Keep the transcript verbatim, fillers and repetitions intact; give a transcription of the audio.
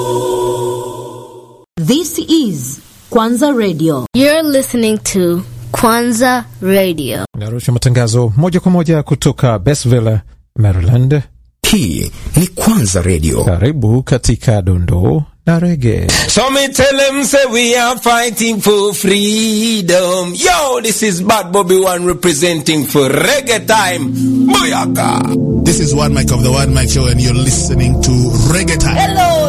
This is Kwanza Radio. You're listening to Kwanza Radio. Narusha matangazo moja kwa moja kutoka Bestville, Maryland. Hii ni Kwanza Radio. Karibu katika dondoo na reggae. So me tell them say we are fighting for freedom. Yo, this is Bad Bobby One representing for Reggae Time. Booyaka! This is One Mic of the One Mic Show and you're listening to Reggae Time. Hello.